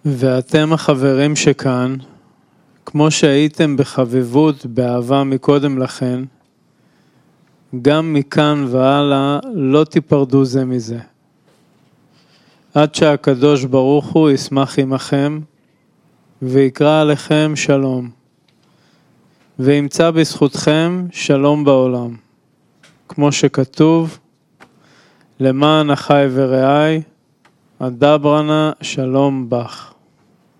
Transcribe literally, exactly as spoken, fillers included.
ואתם החברים שכאן, כמו שהייתם בחביבות, באהבה מקודם לכן, גם מכאן והלאה לא תיפרדו זה מזה. עד שהקדוש ברוך הוא ישמח עמכם, ויקרא עליכם שלום, וימצא בזכותכם שלום בעולם. כמו שכתוב, למען אחי ורעי, אדברה נא שלום בך.